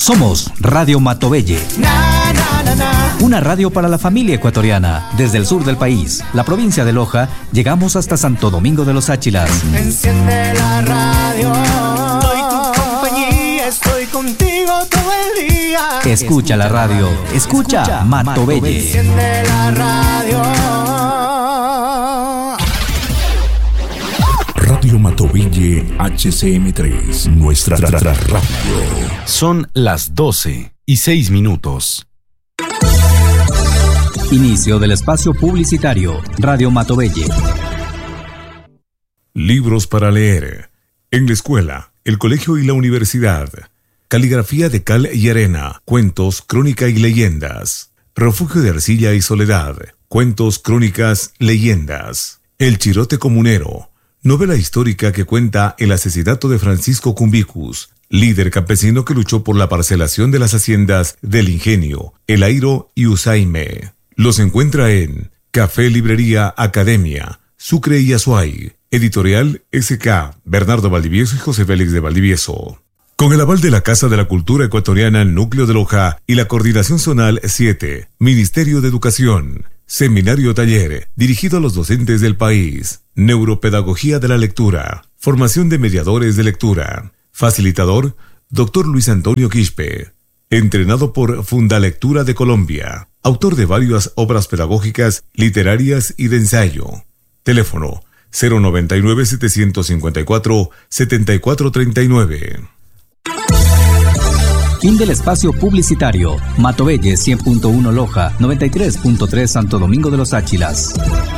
Somos Radio Matovelle, una radio para la familia ecuatoriana. Desde el sur del país, la provincia de Loja, llegamos hasta Santo Domingo de los Áchilas. Enciende la radio, soy tu compañía, estoy contigo todo el día. Escucha la radio, escucha Matovelle. Enciende la radio. Radio Matovelle HCM3, nuestra radio. Son las 12:06. Inicio del espacio publicitario. Radio Matovelle. Libros para leer. En la escuela, el colegio y la universidad. Caligrafía de cal y arena. Cuentos, crónica y leyendas. Refugio de arcilla y soledad. Cuentos, crónicas, leyendas. El chirote comunero. Novela histórica que cuenta el asesinato de Francisco Cumbicus, líder campesino que luchó por la parcelación de las haciendas del Ingenio, El Airo y Usaime. Los encuentra en Café Librería Academia, Sucre y Azuay. Editorial SK, Bernardo Valdivieso y José Félix de Valdivieso. Con el aval de la Casa de la Cultura Ecuatoriana Núcleo de Loja y la Coordinación Zonal 7, Ministerio de Educación. Seminario taller, dirigido a los docentes del país. Neuropedagogía de la lectura. Formación de mediadores de lectura. Facilitador, Dr. Luis Antonio Quispe. Entrenado por Fundalectura de Colombia. Autor de varias obras pedagógicas, literarias y de ensayo. Teléfono 099-754-7439. Fin del espacio publicitario. Matovelle 100.1 Loja, 93.3 Santo Domingo de los Áchilas.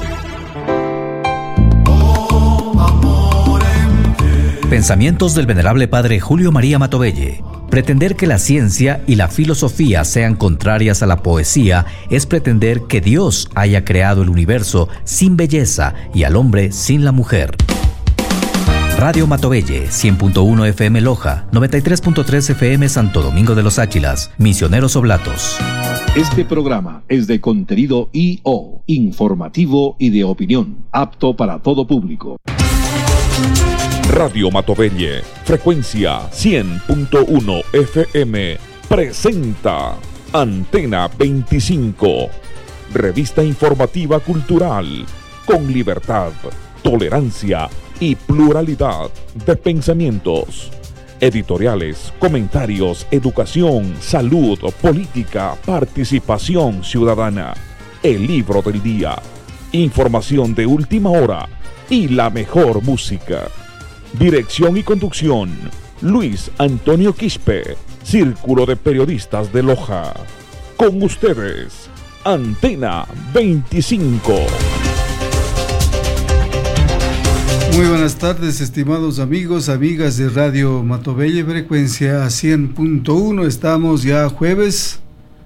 Pensamientos del venerable padre Julio María Matovelle. Pretender que la ciencia y la filosofía sean contrarias a la poesía es pretender que Dios haya creado el universo sin belleza y al hombre sin la mujer. Radio Matovelle, 100.1 FM Loja, 93.3 FM Santo Domingo de los Áchilas, Misioneros Oblatos. Este programa es de contenido I.O., informativo y de opinión, apto para todo público. Radio Matovelle, frecuencia 100.1 FM, presenta Antena 25, revista informativa cultural, con libertad, tolerancia y pluralidad de pensamientos. Editoriales, comentarios, educación, salud, política, participación ciudadana, el libro del día, información de última hora y la mejor música. Dirección y conducción, Luis Antonio Quispe, Círculo de Periodistas de Loja. Con ustedes, Antena 25. Muy buenas tardes, estimados amigos, amigas de Radio Matovelle, frecuencia 100.1. Estamos ya jueves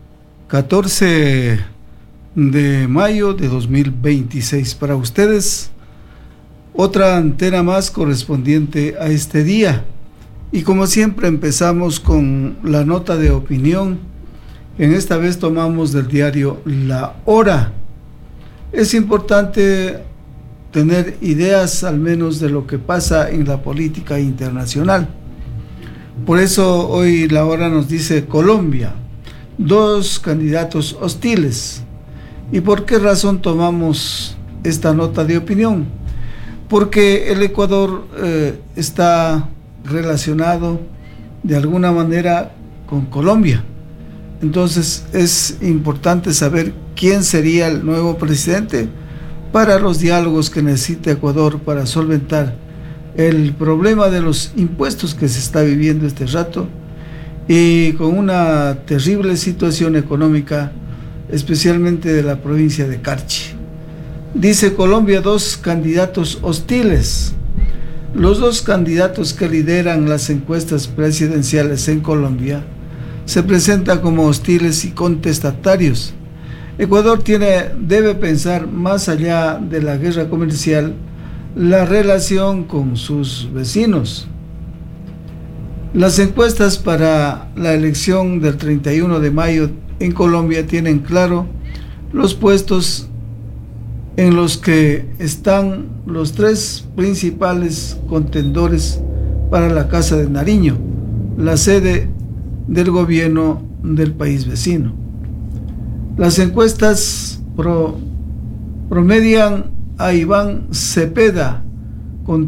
14 de mayo de 2026. Para ustedes, otra antena más correspondiente a este día. Y como siempre empezamos con la nota de opinión. En esta vez tomamos del diario La Hora. Es importante tener ideas al menos de lo que pasa en la política internacional. Por eso hoy La Hora nos dice Colombia, 2 candidatos hostiles. ¿Y por qué razón tomamos esta nota de opinión? Porque el Ecuador está relacionado de alguna manera con Colombia. Entonces es importante saber quién sería el nuevo presidente para los diálogos que necesita Ecuador para solventar el problema de los impuestos que se está viviendo este rato y con una terrible situación económica, especialmente de la provincia de Carchi. Dice Colombia, 2 candidatos hostiles. Los 2 candidatos que lideran las encuestas presidenciales en Colombia se presentan como hostiles y contestatarios. Ecuador debe pensar más allá de la guerra comercial, la relación con sus vecinos. Las encuestas para la elección del 31 de mayo en Colombia tienen claro los puestos en los que están los 3 principales contendores para la Casa de Nariño, la sede del gobierno del país vecino. Las encuestas promedian a Iván Cepeda con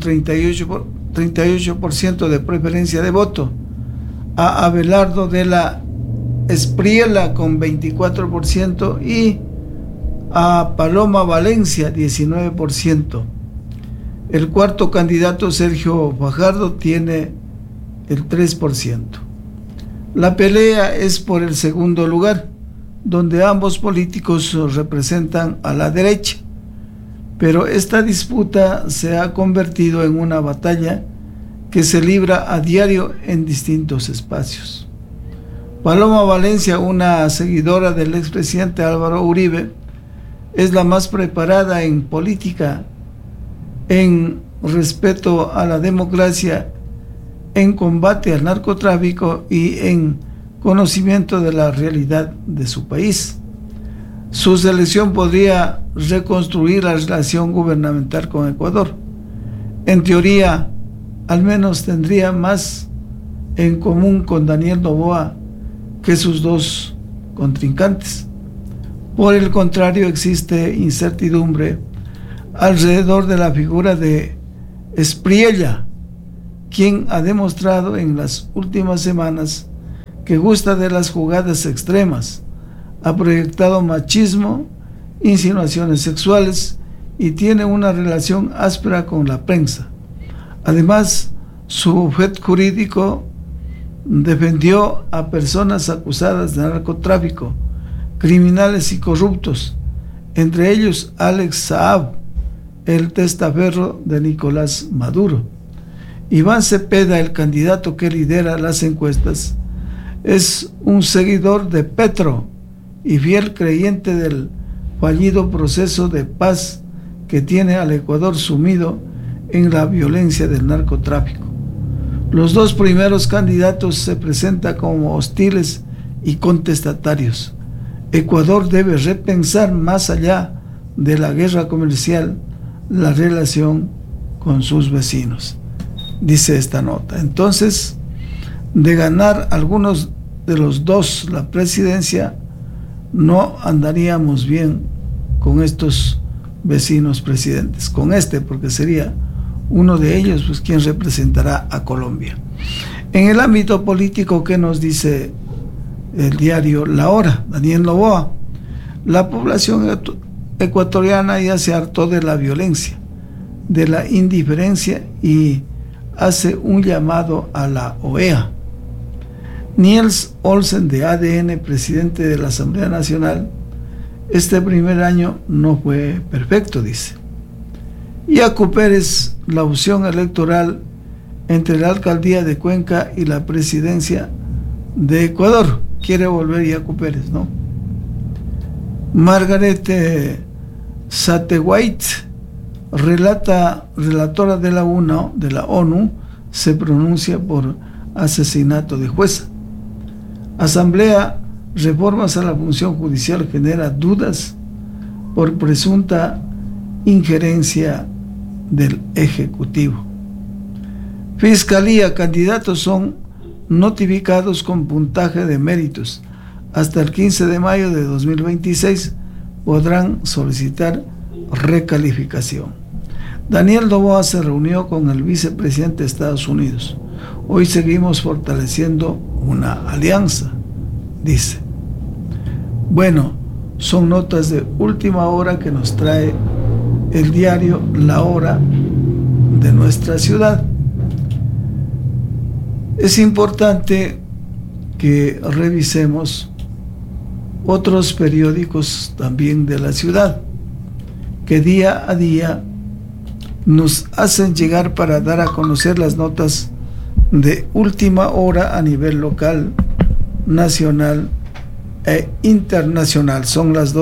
38% de preferencia de voto, a Abelardo de la Espriella con 24% y a Paloma Valencia 19%. El cuarto candidato, Sergio Fajardo, tiene el 3%. La pelea es por el segundo lugar, donde ambos políticos representan a la derecha, pero esta disputa se ha convertido en una batalla que se libra a diario en distintos espacios. Paloma Valencia, una seguidora del expresidente Álvaro Uribe, es la más preparada en política, en respeto a la democracia, en combate al narcotráfico y en conocimiento de la realidad de su país. Su selección podría reconstruir la relación gubernamental con Ecuador. En teoría, al menos tendría más en común con Daniel Noboa que sus dos contrincantes. Por el contrario, existe incertidumbre alrededor de la figura de Espriella, quien ha demostrado en las últimas semanas que gusta de las jugadas extremas, ha proyectado machismo, insinuaciones sexuales y tiene una relación áspera con la prensa. Además, su bufete jurídico defendió a personas acusadas de narcotráfico, criminales y corruptos, entre ellos Alex Saab, el testaferro de Nicolás Maduro. Iván Cepeda, el candidato que lidera las encuestas, es un seguidor de Petro y fiel creyente del fallido proceso de paz que tiene al Ecuador sumido en la violencia del narcotráfico. Los dos primeros candidatos se presentan como hostiles y contestatarios. Ecuador debe repensar más allá de la guerra comercial la relación con sus vecinos, dice esta nota. Entonces, de ganar algunos de los dos la presidencia, no andaríamos bien con estos vecinos presidentes, con este, porque sería uno de ellos pues quien representará a Colombia. En el ámbito político, ¿qué nos dice el diario La Hora? Daniel Noboa: la población ecuatoriana ya se hartó de la violencia, de la indiferencia y hace un llamado a la OEA. Niels Olsen, de ADN, presidente de la Asamblea Nacional: este primer año no fue perfecto, dice. Yacu Pérez: la opción electoral entre la alcaldía de Cuenca y la presidencia de Ecuador. Quiere volver Yacu Pérez, ¿no? Margaret Satterwhite, relatora de la ONU, se pronuncia por asesinato de jueza. Asamblea: reformas a la función judicial genera dudas por presunta injerencia del Ejecutivo. Fiscalía: candidatos son notificados con puntaje de méritos. Hasta el 15 de mayo de 2026 podrán solicitar recalificación. Daniel Noboa se reunió con el vicepresidente de Estados Unidos. Hoy seguimos fortaleciendo una alianza, dice. Bueno, son notas de última hora que nos trae el diario La Hora de nuestra ciudad. Es importante que revisemos otros periódicos también de la ciudad, que día a día nos hacen llegar para dar a conocer las notas de última hora a nivel local, nacional e internacional. Son las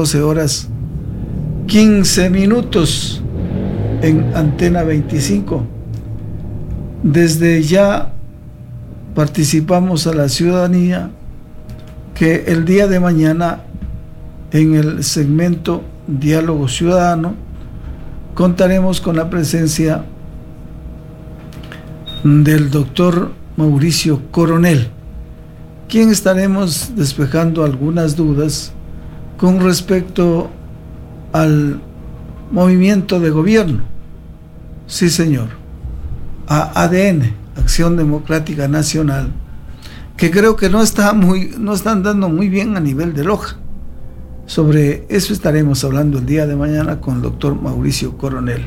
12:15 en Antena 25. Desde ya participamos a la ciudadanía que el día de mañana, en el segmento Diálogo Ciudadano, contaremos con la presencia del doctor Mauricio Coronel. quien estaremos despejando algunas dudas con respecto al movimiento de gobierno. Sí, señor, a ADN, Acción Democrática Nacional, que creo que no están dando muy bien a nivel de Loja. Sobre eso estaremos hablando el día de mañana con el doctor Mauricio Coronel.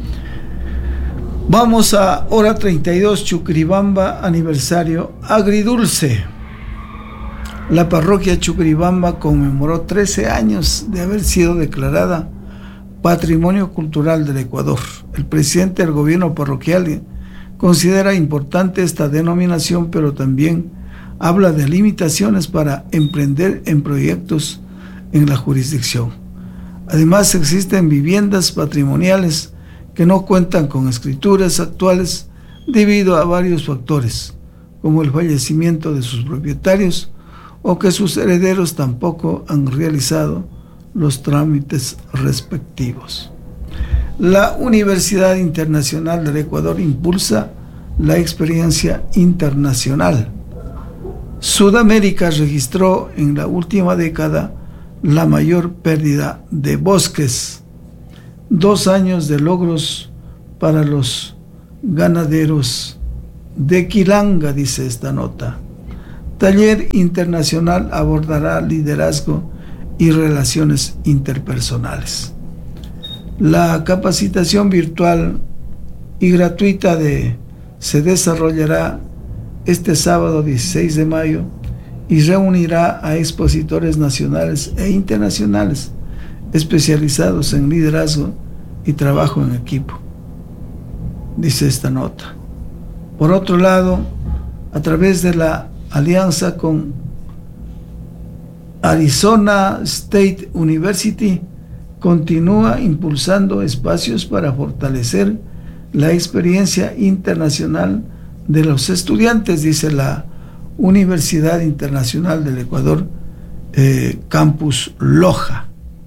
Vamos a hora 32, Chuquiribamba, aniversario agridulce. La parroquia Chuquiribamba conmemoró 13 años de haber sido declarada Patrimonio Cultural del Ecuador. El presidente del gobierno parroquial considera importante esta denominación, pero también habla de limitaciones para emprender en proyectos en la jurisdicción. Además, existen viviendas patrimoniales que no cuentan con escrituras actuales debido a varios factores, como el fallecimiento de sus propietarios o que sus herederos tampoco han realizado los trámites respectivos. La Universidad Internacional del Ecuador impulsa la experiencia internacional. Sudamérica registró en la última década la mayor pérdida de bosques. 2 años de logros para los ganaderos de Quilanga, dice esta nota. Taller internacional abordará liderazgo y relaciones interpersonales. La capacitación virtual y gratuita se desarrollará este sábado 16 de mayo y reunirá a expositores nacionales e internacionales especializados en liderazgo y trabajo en equipo, dice esta nota. Por otro lado, a través de la alianza con Arizona State University, continúa impulsando espacios para fortalecer la experiencia internacional de los estudiantes, dice la Universidad Internacional del Ecuador, Campus Loja.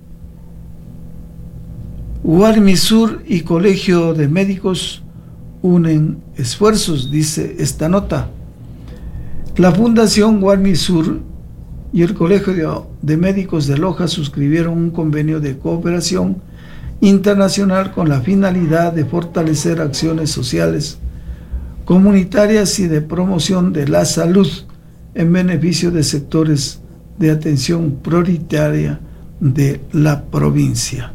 Guarmisur y Colegio de Médicos unen esfuerzos, dice esta nota. La Fundación Guarmisur y el Colegio de Médicos de Loja suscribieron un convenio de cooperación internacional con la finalidad de fortalecer acciones sociales, comunitarias y de promoción de la salud en beneficio de sectores de atención prioritaria de la provincia.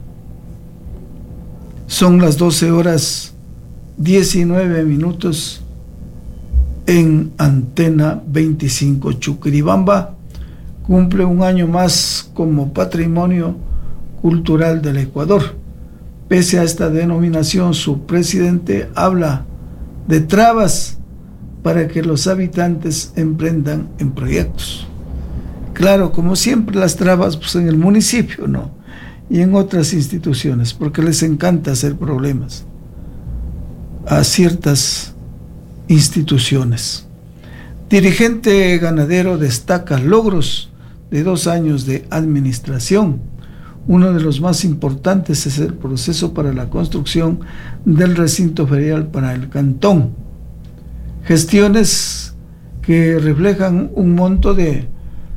Son las 12:19 en Antena 25. Chuquiribamba cumple un año más como Patrimonio Cultural del Ecuador. Pese a esta denominación, su presidente habla de trabas para que los habitantes emprendan en proyectos. Claro, como siempre, las trabas pues en el municipio, ¿no? Y en otras instituciones, porque les encanta hacer problemas a ciertas instituciones. Dirigente ganadero destaca logros de 2 años de administración. Uno de los más importantes es el proceso para la construcción del recinto ferial para el cantón. Gestiones que reflejan un monto de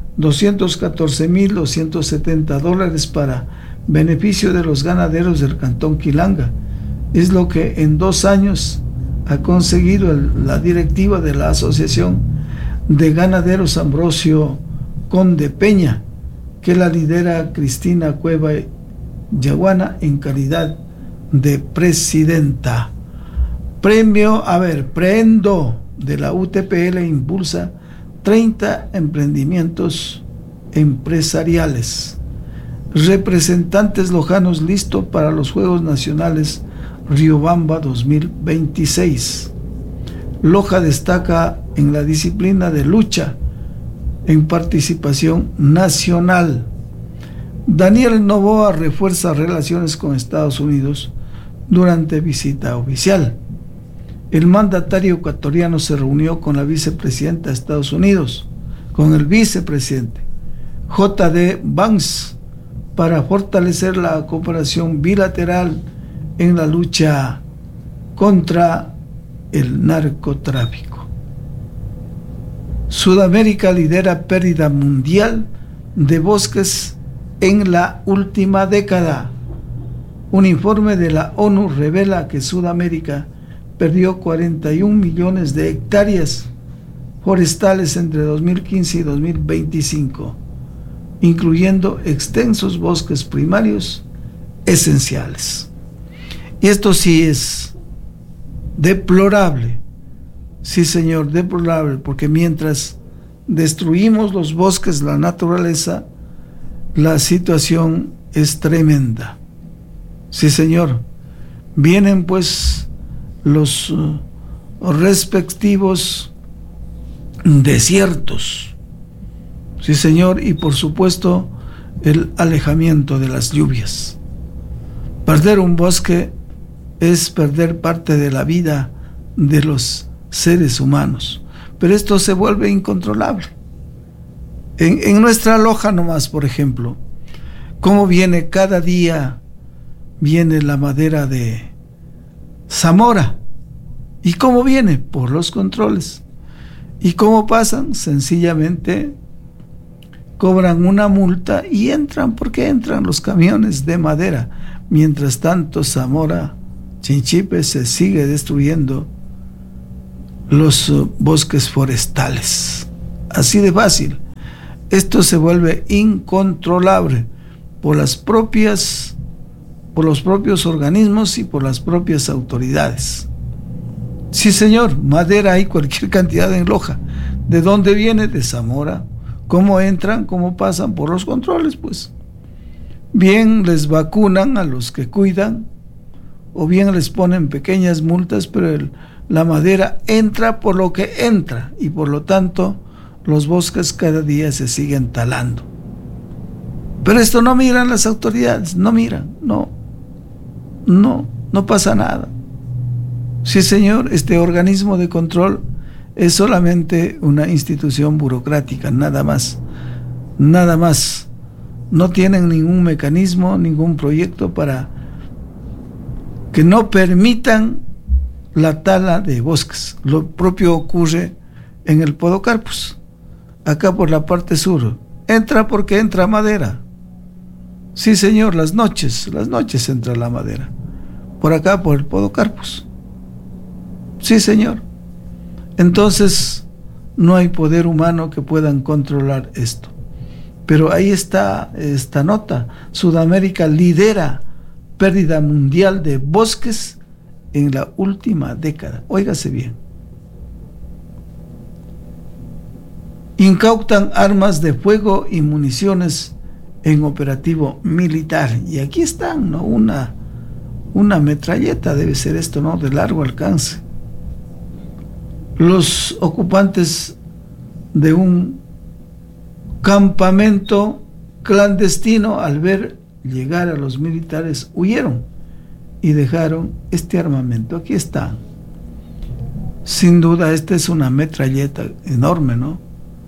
$214,270 para beneficio de los ganaderos del cantón Quilanga. Es lo que en 2 años ha conseguido la directiva de la Asociación de Ganaderos Ambrosio Conde Peña, que la lidera Cristina Cueva Yaguana en calidad de presidenta. Prendo de la UTPL impulsa 30 emprendimientos empresariales. Representantes lojanos listos para los Juegos Nacionales Riobamba 2026. Loja destaca en la disciplina de lucha en participación nacional. Daniel Noboa refuerza relaciones con Estados Unidos durante visita oficial. El mandatario ecuatoriano se reunió con la vicepresidenta de Estados Unidos, con el vicepresidente J.D. Vance, para fortalecer la cooperación bilateral en la lucha contra el narcotráfico. Sudamérica lidera pérdida mundial de bosques en la última década. Un informe de la ONU revela que Sudamérica perdió 41 millones de hectáreas forestales entre 2015 y 2025, incluyendo extensos bosques primarios esenciales. Y esto sí es deplorable, sí señor, deplorable, porque mientras destruimos los bosques, la naturaleza, la situación es tremenda. Sí señor, vienen pues los respectivos desiertos, sí señor, y por supuesto el alejamiento de las lluvias. Perder un bosque es perder parte de la vida de los seres humanos, pero esto se vuelve incontrolable. En nuestra Loja nomás, por ejemplo, cómo viene cada día, viene la madera de Zamora. ¿Y cómo viene? Por los controles. ¿Y cómo pasan? Sencillamente cobran una multa y entran, porque entran los camiones de madera. Mientras tanto, Zamora, Chinchipe, se sigue destruyendo los bosques forestales. Así de fácil. Esto se vuelve incontrolable por los propios organismos y por las propias autoridades. Sí señor, madera hay cualquier cantidad en Loja. ¿De dónde viene? De Zamora. ¿Cómo entran? ¿Cómo pasan? Por los controles, pues. Bien les vacunan a los que cuidan, o bien les ponen pequeñas multas, pero la madera entra por lo que entra, y por lo tanto los bosques cada día se siguen talando. Pero esto no miran las autoridades, no miran, no pasa nada. Sí señor, este organismo de control es solamente una institución burocrática, nada más. No tienen ningún mecanismo, ningún proyecto para que no permitan la tala de bosques. Lo propio ocurre en el Podocarpus, acá por la parte sur. Entra porque entra madera. Sí señor, las noches entra la madera. Por acá, por el Podocarpus. Sí señor. Entonces no hay poder humano que puedan controlar esto. Pero ahí está esta nota. Sudamérica lidera pérdida mundial de bosques en la última década. Óigase bien. Incautan armas de fuego y municiones en operativo militar. Y aquí están, ¿no? Una metralleta debe ser esto, ¿no? De largo alcance. Los ocupantes de un campamento clandestino, al ver llegar a los militares, huyeron y dejaron este armamento. Aquí está. Sin duda, esta es una metralleta enorme, ¿no?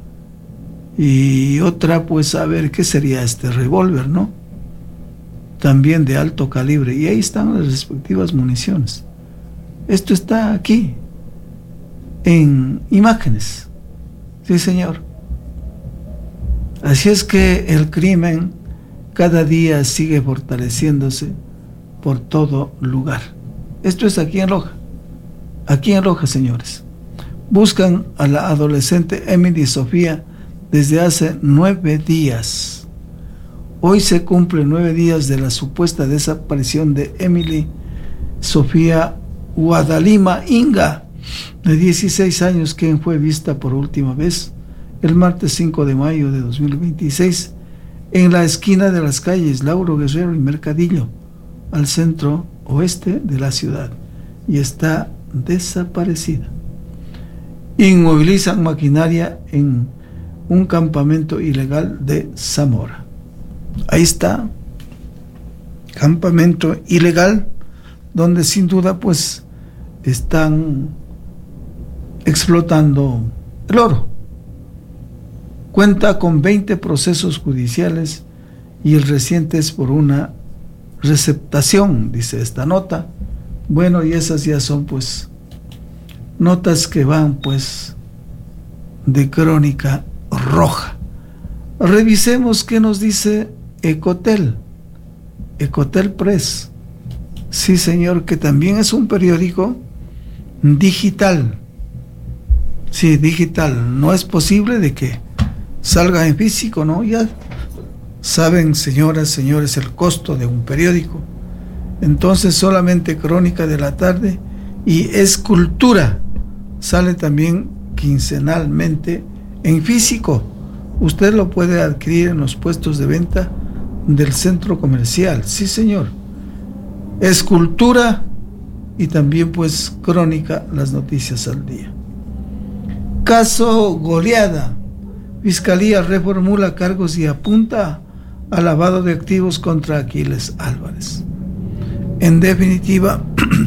Y otra, pues, a ver, ¿qué sería este revólver, no? También de alto calibre. Y ahí están las respectivas municiones. Esto está aquí, en imágenes. Sí, señor. Así es que el crimen cada día sigue fortaleciéndose por todo lugar. Esto es aquí en Loja. Aquí en Loja, señores. Buscan a la adolescente Emily Sofía desde hace 9 días. Hoy se cumplen 9 días de la supuesta desaparición de Emily Sofía Guadalima Inga, de 16 años, quien fue vista por última vez el martes 5 de mayo de 2026 en la esquina de las calles Lauro Guerrero y Mercadillo, al centro oeste de la ciudad, y está desaparecida. Inmovilizan maquinaria en un campamento ilegal de Zamora. Ahí está, campamento ilegal, donde sin duda pues están explotando el oro. Cuenta con 20 procesos judiciales y el reciente es por una receptación, dice esta nota. Bueno, y esas ya son pues notas que van pues de Crónica Roja. Revisemos qué nos dice Ecotel Press. Sí, señor, que también es un periódico digital. Sí, digital. No es posible de que salga en físico, ¿no? Ya saben, señoras, señores, el costo de un periódico. Entonces solamente Crónica de la Tarde y Escultura sale también quincenalmente en físico. Usted lo puede adquirir en los puestos de venta del centro comercial. Sí, señor. Escultura y también pues Crónica, las noticias al día. Caso goleada. Fiscalía reformula cargos y apunta a lavado de activos contra Aquiles Álvarez. En definitiva,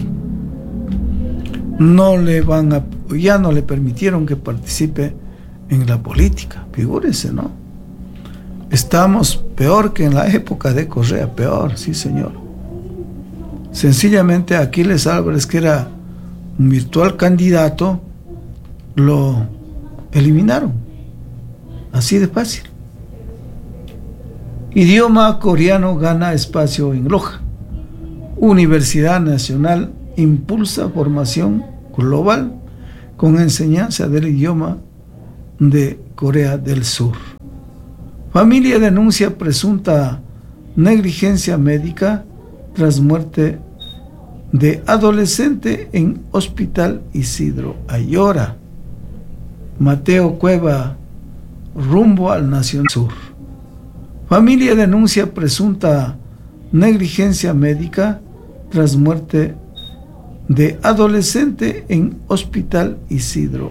ya no le permitieron que participe en la política. Figúrese, ¿no? Estamos peor que en la época de Correa, peor, sí, señor. Sencillamente Aquiles Álvarez, que era un virtual candidato, lo eliminaron. Así de fácil. Idioma coreano gana espacio en Loja. Universidad Nacional impulsa formación global con enseñanza del idioma de Corea del Sur. Familia denuncia presunta negligencia médica tras muerte de adolescente en Hospital Isidro Ayora. Mateo Cueva rumbo al Nacional Sur. Familia denuncia presunta negligencia médica tras muerte de adolescente en Hospital Isidro